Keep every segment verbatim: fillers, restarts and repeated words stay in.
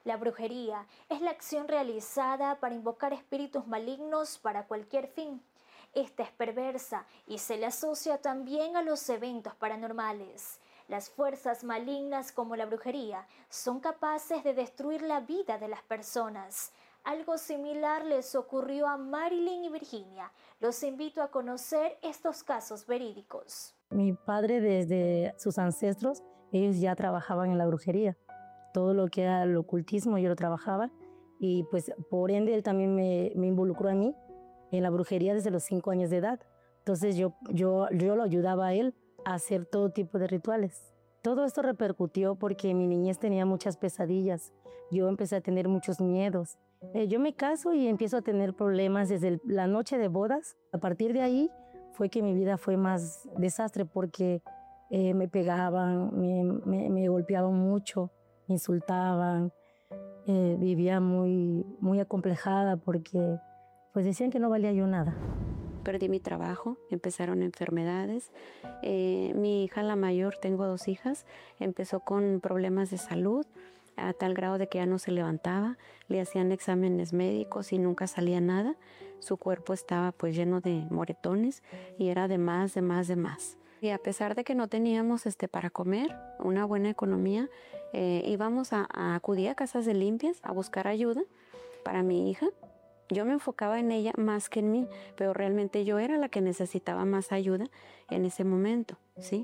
La brujería es la acción realizada para invocar espíritus malignos para cualquier fin. Esta es perversa y se le asocia también a los eventos paranormales. Las fuerzas malignas como la brujería son capaces de destruir la vida de las personas. Algo similar les ocurrió a Marilyn y Virginia. Los invito a conocer estos casos verídicos. Mi padre, desde sus ancestros, ellos ya trabajaban en la brujería. Todo lo que era el ocultismo yo lo trabajaba y pues por ende él también me, me involucró a mí en la brujería desde los cinco años de edad. Entonces yo, yo, yo lo ayudaba a él a hacer todo tipo de rituales. Todo esto repercutió porque en mi niñez tenía muchas pesadillas. Yo empecé a tener muchos miedos. Eh, yo me caso y empiezo a tener problemas desde el, la noche de bodas. A partir de ahí fue que mi vida fue más desastre porque eh, me pegaban, me, me, me golpeaban mucho, me insultaban. Eh, vivía muy, muy acomplejada porque pues decían que no valía yo nada. Perdí mi trabajo, empezaron enfermedades. Eh, mi hija, la mayor, tengo dos hijas, empezó con problemas de salud a tal grado de que ya no se levantaba. Le hacían exámenes médicos y nunca salía nada. Su cuerpo estaba pues lleno de moretones y era de más, de más, de más. Y a pesar de que no teníamos este, para comer, una buena economía, eh, íbamos a, a acudir a casas de limpias a buscar ayuda para mi hija. Yo me enfocaba en ella más que en mí, pero realmente yo era la que necesitaba más ayuda en ese momento, ¿sí?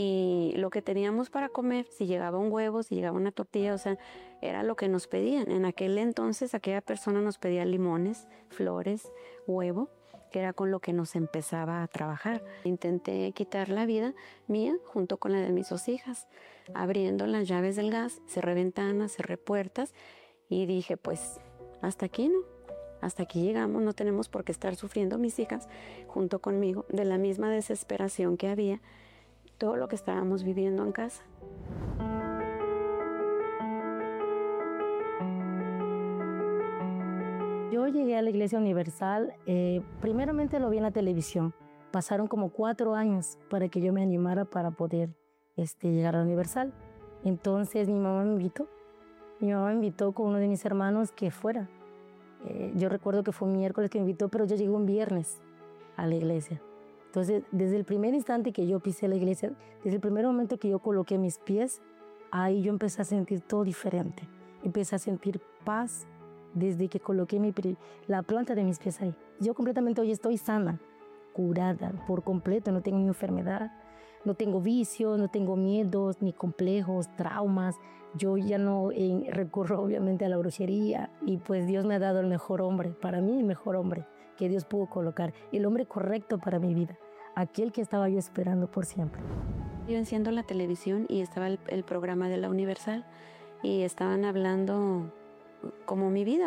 Y lo que teníamos para comer, si llegaba un huevo, si llegaba una tortilla, o sea, era lo que nos pedían. En aquel entonces, aquella persona nos pedía limones, flores, huevo, que era con lo que nos empezaba a trabajar. Intenté quitar la vida mía junto con la de mis dos hijas, abriendo las llaves del gas, cerré ventanas, cerré puertas y dije, pues, hasta aquí, ¿no? Hasta aquí llegamos, no tenemos por qué estar sufriendo mis hijas junto conmigo de la misma desesperación que había, todo lo que estábamos viviendo en casa. Yo llegué a la Iglesia Universal, eh, primeramente lo vi en la televisión. Pasaron como cuatro años para que yo me animara para poder este, llegar a la Universal. Entonces mi mamá me invitó, mi mamá me invitó con uno de mis hermanos que fuera. Eh, yo recuerdo que fue un miércoles que me invitó, pero yo llegué un viernes a la iglesia. Entonces, desde el primer instante que yo pisé la iglesia, desde el primer momento que yo coloqué mis pies, ahí yo empecé a sentir todo diferente. Empecé a sentir paz desde que coloqué mi, la planta de mis pies ahí. Yo completamente hoy estoy sana, curada por completo, no tengo ni enfermedad, no tengo vicios, no tengo miedos, ni complejos, traumas. Yo ya no eh, recurro obviamente a la brujería y pues Dios me ha dado el mejor hombre, para mí el mejor hombre que Dios pudo colocar, el hombre correcto para mi vida, aquel que estaba yo esperando por siempre. Yo enciendo la televisión y estaba el, el programa de la Universal y estaban hablando como mi vida.